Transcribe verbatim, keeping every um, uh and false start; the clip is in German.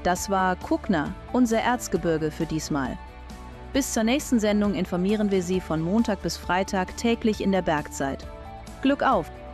Das war Kukna, unser Erzgebirge für diesmal. Bis zur nächsten Sendung informieren wir Sie von Montag bis Freitag täglich in der Bergzeit. Glück auf!